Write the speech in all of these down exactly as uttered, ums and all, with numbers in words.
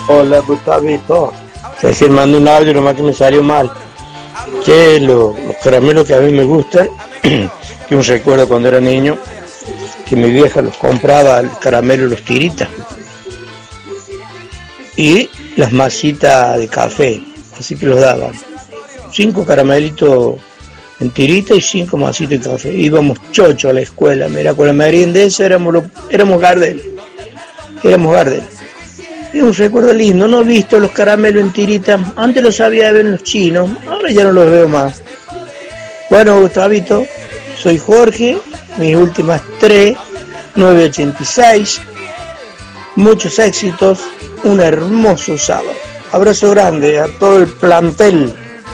Hola, Gustavito. Recién mandé un audio, nomás que me salió mal. Que lo, los caramelos que a mí me gustan, que un recuerdo cuando era niño, que mi vieja los compraba, el caramelo y los tiritas. Y las masitas de café, así que los daban. Cinco caramelitos en tirita y cinco masitas de café. Íbamos chocho a la escuela, mira, con la merienda esa éramos, lo, éramos Gardel. Éramos Gardel. Es un recuerdo lindo, no he visto los caramelos en tirita, antes los sabía ver en los chinos, ahora ya no los veo más. Bueno, Gustavito, soy Jorge, mis últimas tres, nueve ochenta y seis, muchos éxitos, un hermoso sábado. Abrazo grande a todo el plantel.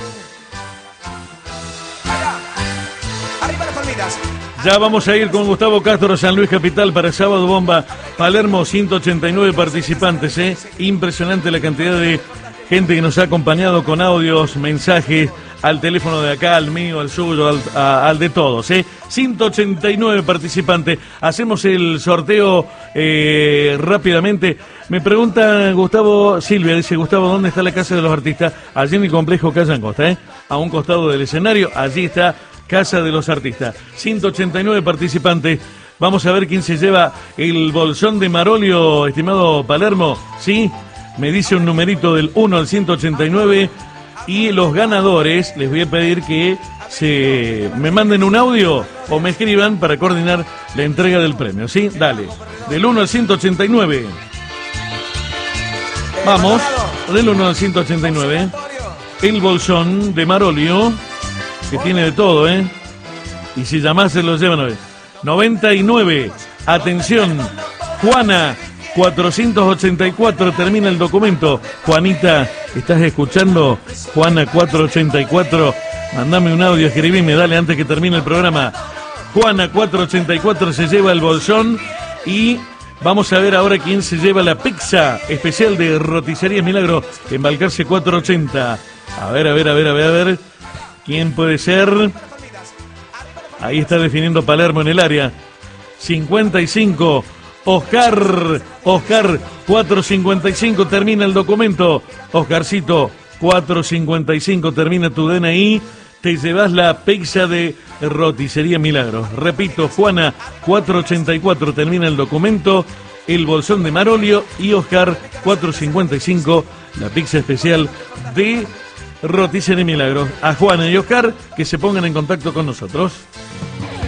Ya vamos a ir con Gustavo Castro, San Luis Capital, para Sábado Bomba. Palermo, ciento ochenta y nueve participantes, ¿eh? Impresionante la cantidad de gente que nos ha acompañado con audios, mensajes, al teléfono de acá, al mío, al suyo, al, a, al de todos, ¿eh? ciento ochenta y nueve participantes. Hacemos el sorteo eh, rápidamente. Me pregunta Gustavo, Silvia, dice, Gustavo, ¿dónde está la Casa de los Artistas? Allí en el complejo Calle Angosta, ¿eh? A un costado del escenario, allí está Casa de los Artistas. ciento ochenta y nueve participantes. Vamos a ver quién se lleva el bolsón de Marolio, estimado Palermo. ¿Sí? Me dice un numerito del uno al ciento ochenta y nueve. Y los ganadores, les voy a pedir que se me manden un audio o me escriban para coordinar la entrega del premio. ¿Sí? Dale. Del uno al ciento ochenta y nueve. Vamos. Del uno al ciento ochenta y nueve. El bolsón de Marolio, que tiene de todo, ¿eh? Y si llamás se lo llevan hoy. noventa y nueve. Atención. Juana, cuatrocientos ochenta y cuatro. Termina el documento. Juanita, ¿estás escuchando? Juana, cuatrocientos ochenta y cuatro. Mandame un audio, escribime, dale, antes que termine el programa. Juana, cuatrocientos ochenta y cuatro, se lleva el bolsón. Y vamos a ver ahora quién se lleva la pizza especial de Roticerías Milagro en Balcarce cuatrocientos ochenta. A ver, a ver, a ver, a ver, a ver. ¿Quién puede ser? Ahí está definiendo Palermo en el área. cincuenta y cinco. Oscar. Oscar. cuatrocientos cincuenta y cinco. Termina el documento. Oscarcito. cuatrocientos cincuenta y cinco. Termina tu D N I. Te llevas la pizza de Roticería Milagros. Repito, Juana. cuatrocientos ochenta y cuatro. Termina el documento. El bolsón de Marolio. Y Oscar. cuatrocientos cincuenta y cinco. La pizza especial de Roticería Milagros. A Juana y Oscar que se pongan en contacto con nosotros.